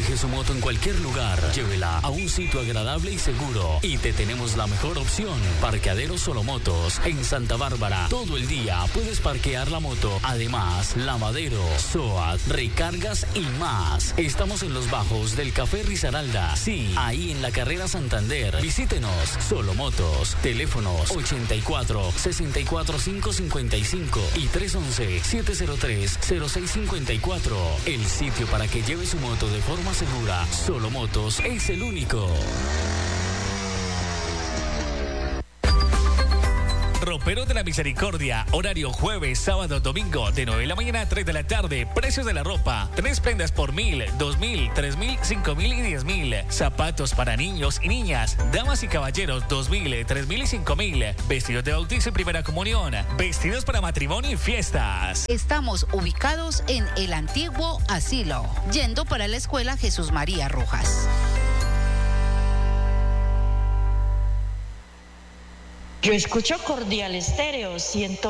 Deje su moto en cualquier lugar, llévela a un sitio agradable y seguro. Y te tenemos la mejor opción, Parqueadero Solomotos. En Santa Bárbara, todo el día puedes parquear la moto. Además, lavadero, SOAT, recargas y más. Estamos en los bajos del Café Risaralda. Sí, ahí en la carrera Santander. Visítenos, Solomotos. Teléfonos 84 64 555 y 311 703 0654. El sitio para que lleve su moto de forma segura. Solomotos es el único. Roperos de la Misericordia, horario jueves, sábado, domingo, de 9 de la mañana a 3 de la tarde. Precios de la ropa: 3 prendas por 1,000, 2,000, 3,000, 5,000 y 10,000. Zapatos para niños y niñas, damas y caballeros, 2,000, 3,000 y 5,000. Vestidos de bautizo y primera comunión, vestidos para matrimonio y fiestas. Estamos ubicados en el antiguo asilo, yendo para la escuela Jesús María Rojas. Yo escucho Cordial Estéreo 100.